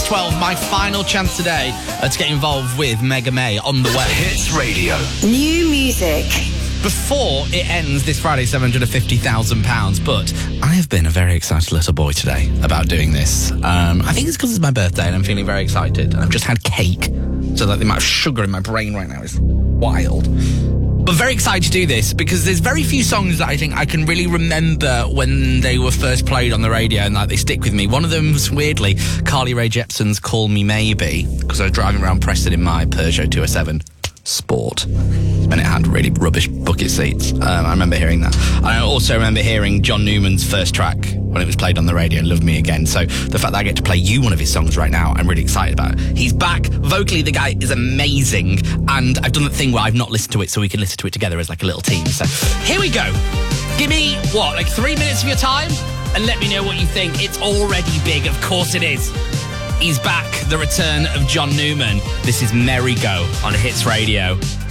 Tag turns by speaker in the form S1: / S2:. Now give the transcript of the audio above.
S1: 12, my final chance today to get involved with Mega May on the way.
S2: Hits Radio.
S3: New music.
S1: Before it ends this Friday, £750,000. But I have been a very excited little boy today about doing this. I think it's because it's my birthday and I'm feeling very excited. I've just had cake, so that the amount of sugar in my brain right now is wild. But very excited to do this because there's very few songs that I think I can really remember when they were first played on the radio and like they stick with me. One of them was weirdly Carly Rae Jepsen's Call Me Maybe, because I was driving around Preston in my Peugeot 207 Sport and it had really rubbish bucket seats. I remember hearing that. I also remember hearing John Newman's first track when it was played on the radio, and Love Me Again. So the fact that I get to play you one of his songs right now, I'm really excited about it. He's back. Vocally, the guy is amazing. And I've done the thing where I've not listened to it so we can listen to it together as like a little team. So here we go. Give me, 3 minutes of your time? And let me know what you think. It's already big. Of course it is. He's back. The return of John Newman. This is Merry Go on Hits Radio.